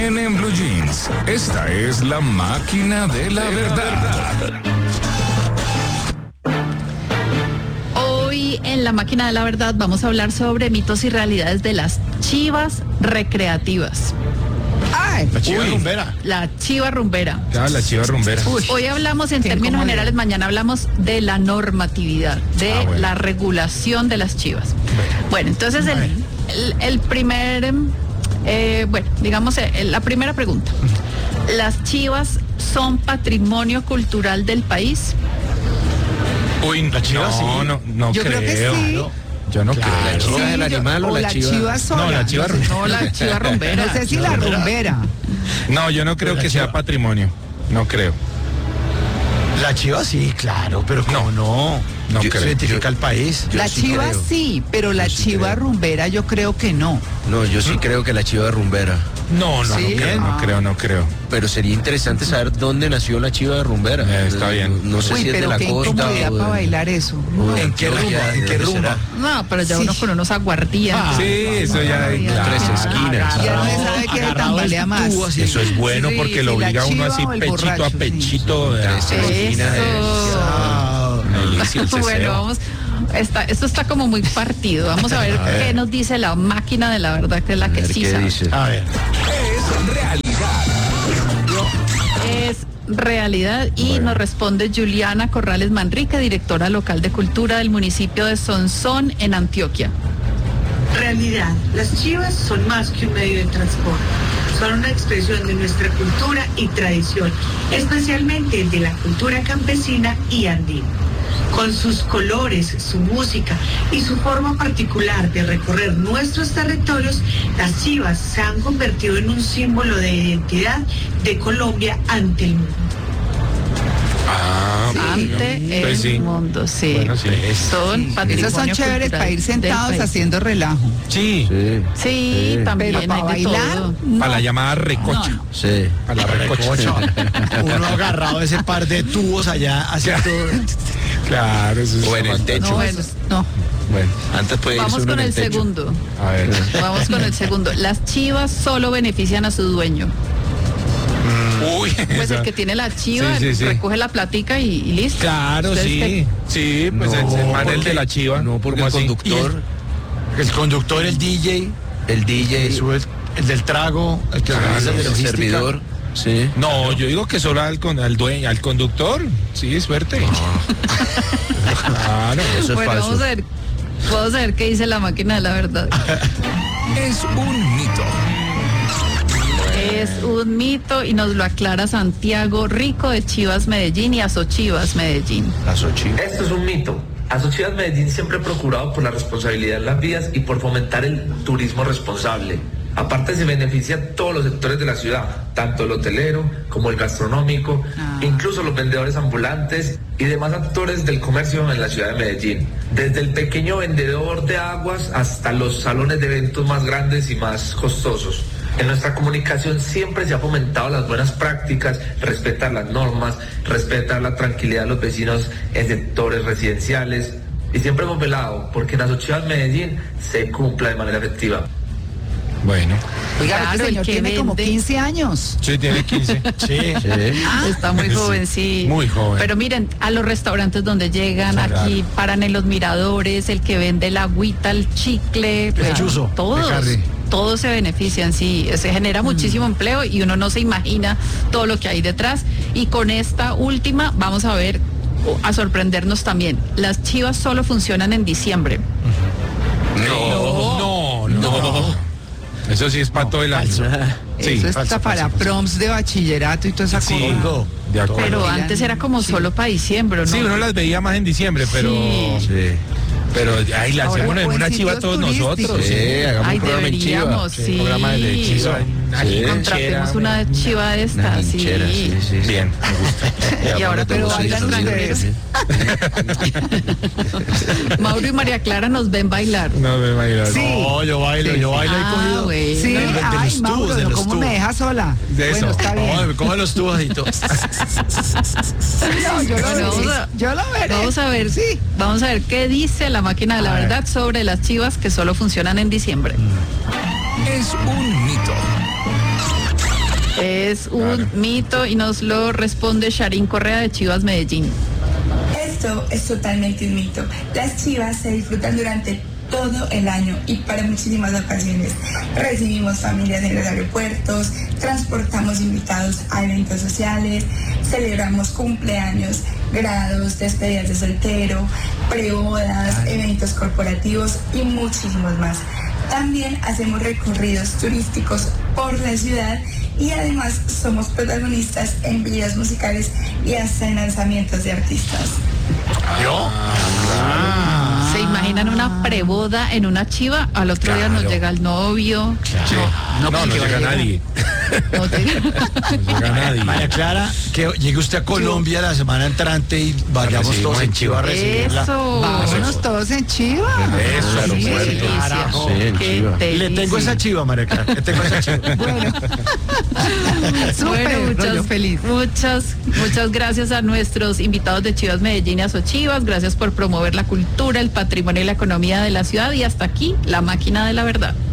CNN en Blue Jeans. Esta es la máquina de la verdad. Hoy en la máquina de la verdad vamos a hablar sobre mitos y realidades de las chivas recreativas. ¡Ay! La chiva rumbera. La chiva rumbera. Claro, la chiva rumbera. Hoy hablamos en términos generales, mañana hablamos de la normatividad, de la regulación de las chivas. Bueno, entonces el primer, la primera pregunta. ¿Las chivas son patrimonio cultural del país? Uy, la chiva sí. No Yo creo que sí. Yo no creo. ¿La chiva es el animal o la chiva? Sola. No, la chiva rumbera. No, la chiva rumbera. No sé si la rumbera. No, yo no creo que sea patrimonio. No creo. La chiva sí, claro, pero ¿cómo no? No Se creo. identifica el país. La chiva sí, pero la chiva rumbera yo creo que no. No, yo sí creo que la chiva es rumbera. No, ¿Sí? no creo. Pero sería interesante saber dónde nació la chiva rumbera. Está bien. No sé Uy, si es de pero la qué costa incomodidad o para bailar eso. ¿En qué rumba? ¿En qué rumba? No, pero ya uno con unos aguardientes. Sí, eso ya hay Tres esquinas. Ya no se sabe qué tambalea más. Eso es bueno Sí, porque sí, lo la obliga a uno chiva así o el pechito borracho, a sí. pechito. Bueno, esto está como muy partido. Vamos a ver qué nos dice la máquina de la verdad, que es la que sí ¿Qué sabe. dice? A ver. Es realidad. Es realidad y nos responde Juliana Corrales Manrique, directora local de cultura del municipio de Sonsón en Antioquia. Realidad, las chivas son más que un medio de transporte, son una expresión de nuestra cultura y tradición, especialmente de la cultura campesina y andina. Con sus colores, su música y su forma particular de recorrer nuestros territorios, las chivas se han convertido en un símbolo de identidad de Colombia ante el mundo. Ante pues el sí. mundo, sí. Bueno, sí. Son patrimonio Esos son chéveres cultural para ir del sentados país. haciendo relajo. Sí. Sí, también Pero para hay de bailar, todo. Para la llamada recocha. No. Sí. Para la recocha. Uno agarrado a ese par de tubos allá haciendo. Claro, eso es. O en el techo. No, eso es- no. Bueno, Antes puede irse Vamos uno con en el techo. segundo. a ver. Vamos con el segundo. Las chivas solo benefician a su dueño. Uy. Pues el que tiene la chiva Sí. recoge la platica y listo. Claro, Ustedes sí. Sí, pues No, el man el porque- de la chiva. No, porque ¿Cómo el así? conductor, El conductor, el DJ, el DJ, el del trago, el que organiza el de el logística. servidor. Sí. No, yo digo que solo al dueño, al conductor. Sí, suerte. Claro. Eso es Bueno, falso. vamos a ver qué dice la máquina de la verdad. Es un mito. Es un mito y nos lo aclara Santiago Rico de Chivas Medellín y Asochivas Medellín. La Xochitl. Esto es un mito. Asochivas Medellín siempre ha procurado por la responsabilidad en las vías y por fomentar el turismo responsable. Aparte se beneficia a todos los sectores de la ciudad, tanto el hotelero como el gastronómico, incluso los vendedores ambulantes y demás actores del comercio en la ciudad de Medellín. Desde el pequeño vendedor de aguas hasta los salones de eventos más grandes y más costosos. En nuestra comunicación siempre se ha fomentado las buenas prácticas, respetar las normas, respetar la tranquilidad de los vecinos en sectores residenciales y siempre hemos velado porque en Asochivas Medellín se cumpla de manera efectiva. Bueno. Oiga, Claro, este el señor que tiene como vende. 15 años. Sí, tiene 15. Sí. Está muy joven, sí. Muy joven. Pero miren, a los restaurantes donde llegan, aquí paran en los miradores, el que vende la agüita, el chicle, pues, chuzo, todos se benefician, sí. Se genera muchísimo empleo y uno no se imagina todo lo que hay detrás. Y con esta última vamos a ver, a sorprendernos también. Las chivas solo funcionan en diciembre. No. Eso sí es para todo el año. Sí, Eso está falso, para falso. proms de bachillerato y toda esa Sí. cosa. De acuerdo. Pero antes era como solo para diciembre, ¿no? Sí, uno las veía más en diciembre, pero. Sí. Pero ahí la Ahora hacemos en buen una sitios chiva todos turísticos. nosotros. Sí, hagamos Ay, un programa en chiva. deberíamos, Sí, sí. programa de chiva. Sí. Contratemos una chiva de Una estas, sí. hinchera, sí. Bien, me gusta. Y ahora pero todos bailan tranquilos. Mauro y María Clara nos ven bailar. No me imagino. Sí. No, yo bailo Sí. y cogido. Bueno. Sí, de los ay, tubos, Mauro, de los ¿cómo tubos. me deja sola? De Bueno, eso. está bien. No, me coge los tubos y todo. No, yo lo Bueno, veré. Yo lo veré. Vamos a ver, Sí. vamos a ver qué dice la máquina de la A ver. verdad sobre las chivas que solo funcionan en diciembre. Es un mito. Es un mito y nos lo responde Sharin Correa de Chivas Medellín. Esto es totalmente un mito. Las chivas se disfrutan durante todo el año y para muchísimas ocasiones. Recibimos familias en los aeropuertos, transportamos invitados a eventos sociales, celebramos cumpleaños, grados, despedidas de soltero, prebodas, eventos corporativos y muchísimos más. También hacemos recorridos turísticos por la ciudad y además somos protagonistas en videos musicales y hasta en lanzamientos de artistas. ¿Se imaginan una preboda en una chiva? Al otro día nos llega el novio. No llega nadie. No llega. No llega nadie. María Clara, que llegue usted a Colombia la semana entrante y vayamos recibimos todos en Chiva a recibirla. Eso. Vámonos todos en Chiva. Eso, Sí, aeropuerto. delicia. Carajo. Sí, en Qué Chiva. Le delicia. tengo esa chiva, María Clara. Le tengo esa chiva. Bueno. Bueno, Súper, yo feliz. muchas gracias a nuestros invitados de Chivas Medellín y Asochivas. Gracias por promover la cultura, el patrimonio y la economía de la ciudad. Y hasta aquí, la máquina de la verdad.